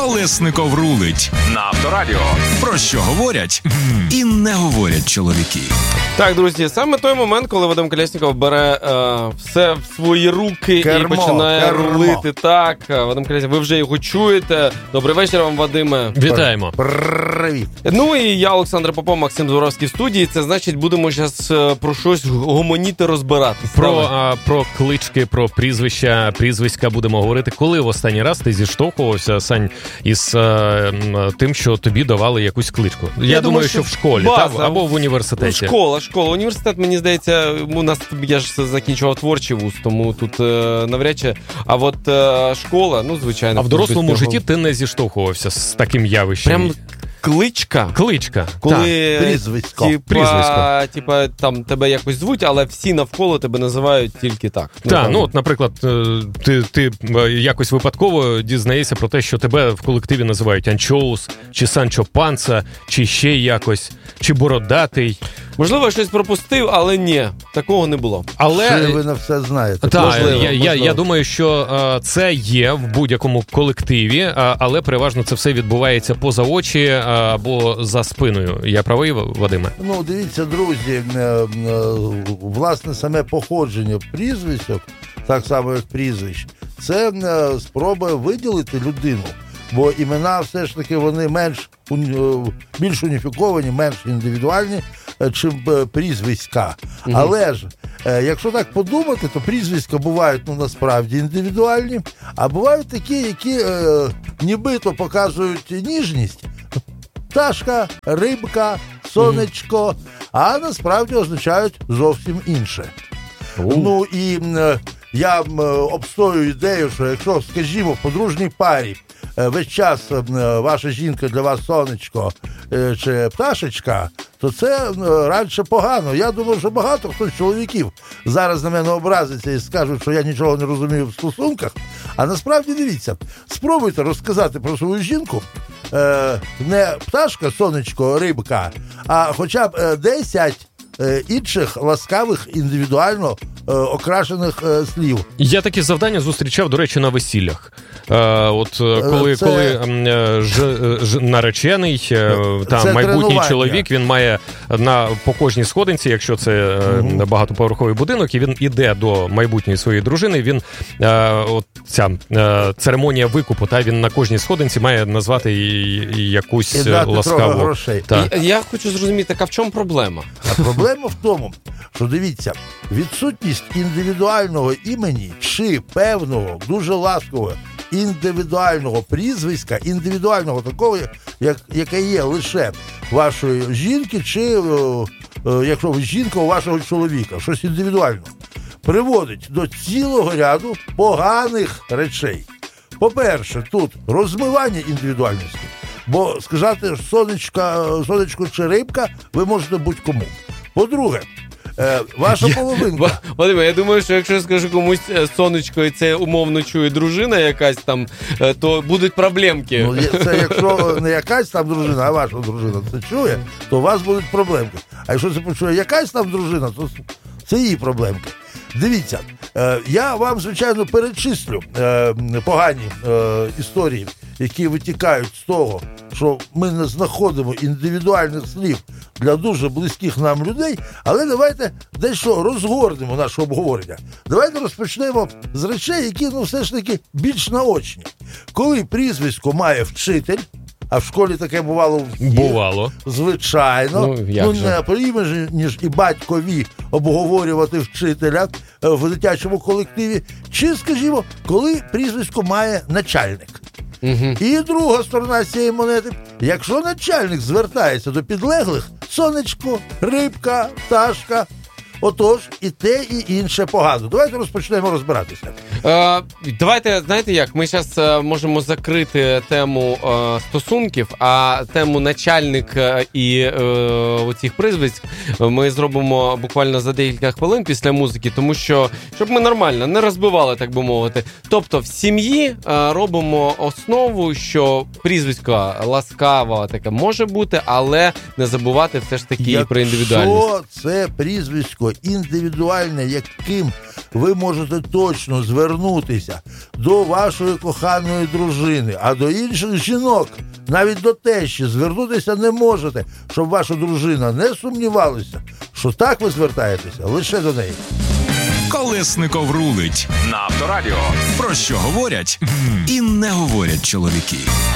Колесников рулить на Авторадіо. Про що говорять і не говорять чоловіки. Так, друзі, саме той момент, коли Вадим Колєсніков бере все в свої руки і починає рулити. Так, Вадим Колєсніков, ви вже його чуєте. Добрий вечір вам, Вадиме. Вітаємо. Привіт. Ну і я, Олександр Попов, Максим Дворовський в студії. Це значить, будемо зараз про щось гомоніти, розбиратися. Про клички, про прізвиська будемо говорити. Коли в останній раз ти зіштовхувався, Сань, із тим, що тобі давали якусь кличку? Я думаю, що в школі, так? Або в університеті. Школа. Університет, мені здається, я ж закінчував творчий вуз, тому тут навряд чи. А от школа, ну, звичайно. А в дорослому житті ти не зіштовхувався з таким явищем? Прям кличка. Коли прізвисько. Типа там тебе якось звуть, але всі навколо тебе називають тільки так. Так, ну от, наприклад, ти якось випадково дізнаєшся про те, що тебе в колективі називають Анчоус, чи Санчо Панса, чи ще якось, чи Бородатий. Можливо, я щось пропустив, але ні, такого не було. Але ви на все знаєте. Так, я думаю, що це є в будь-якому колективі, але переважно це все відбувається поза очі або за спиною. Я правий, Вадиме? Ну, дивіться, друзі, власне, саме походження прізвищок, так само як прізвищ, це спроба виділити людину. Бо імена все ж таки вони більш уніфіковані, менш індивідуальні, чим прізвиська. Але ж, якщо так подумати, то прізвиська бувають, ну, насправді індивідуальні, а бувають такі, які нібито показують ніжність. Пташка, рибка, сонечко, а насправді означають зовсім інше. Ну і я обстоюю ідею, що якщо, скажімо, в подружній парі весь час ваша жінка для вас сонечко чи пташечка, то це радше погано. Я думаю, що багато хто з чоловіків зараз на мене образиться і скажуть, що я нічого не розумію в стосунках. А насправді, дивіться, спробуйте розказати про свою жінку не пташка, сонечко, рибка, а хоча б 10 інших ласкавих, індивідуально окрашених слів. Я такі завдання зустрічав, до речі, на весіллях. Коли наречений, майбутній чоловік, він має по кожній сходинці, якщо це багатоповерховий будинок, і він іде до майбутньої своєї дружини, він ця церемонія викупу, він на кожній сходинці має назвати якусь ласкаву. Грошей. Я хочу зрозуміти, така в чому проблема? А проблема в тому, що, дивіться, відсутність індивідуального імені чи певного, дуже ласкового, індивідуального прізвиська, індивідуального такого, яке є лише вашої жінки, чи, якщо ви жінка, у вашого чоловіка, щось індивідуальне, приводить до цілого ряду поганих речей. По-перше, тут розмивання індивідуальності, бо сказати сонечко чи рибка ви можете будь-кому. По-друге, ваша половинка. Вадиме, я думаю, що якщо я скажу комусь сонечко, і це умовно чує дружина якась там, то будуть проблемки. Ну, це якщо не якась там дружина, а ваша дружина це чує, то у вас будуть проблемки. А якщо це почує якась там дружина, то це її проблемки. Дивіться, я вам, звичайно, перечислю погані історії, які витікають з того, що ми не знаходимо індивідуальних слів для дуже близьких нам людей, але давайте дещо розгорнемо наше обговорення. Давайте розпочнемо з речей, які, все ж таки, більш наочні. Коли прізвисько має вчитель, а в школі таке бувало. Звичайно. Не потрібно, ніж і батькові обговорювати вчителя в дитячому колективі. Чи, скажімо, коли прізвисько має начальник. І друга сторона цієї монети. Якщо начальник звертається до підлеглих, сонечко, рибка, пташка, отож, і те, і інше погано. Давайте розпочнемо розбиратися. Давайте, знаєте як, ми зараз можемо закрити тему стосунків, а тему начальник і оцих прізвиськ ми зробимо буквально за декілька хвилин після музики, тому що, щоб ми нормально не розбивали, так би мовити. Тобто в сім'ї робимо основу, що прізвисько ласкаво таке може бути, але не забувати все ж таки і про індивідуальність. Якщо це прізвисько індивідуальне, яким ви можете точно звернутися до вашої коханої дружини, а до інших жінок, навіть до тещі, звернутися не можете, щоб ваша дружина не сумнівалася, що так ви звертаєтеся лише до неї. Колесников рулить на Авторадіо. Про що говорять і не говорять чоловіки.